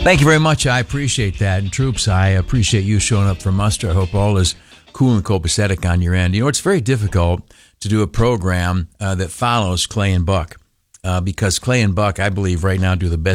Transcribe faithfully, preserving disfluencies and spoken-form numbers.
Thank you very much. I appreciate that. And troops, I appreciate you showing up for muster. I hope all is cool and copacetic on your end. You know, it's very difficult to do a program uh, that follows Clay and Buck uh, because Clay and Buck, I believe, right now do the best